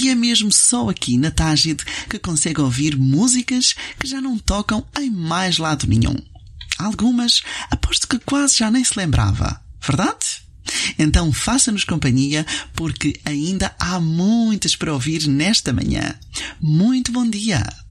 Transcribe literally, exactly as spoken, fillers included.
E é mesmo só aqui na Tágide que consegue ouvir músicas que já não tocam em mais lado nenhum. Algumas, aposto que quase já nem se lembrava. Verdade? Então faça-nos companhia, porque ainda há muitas para ouvir nesta manhã. Muito bom dia!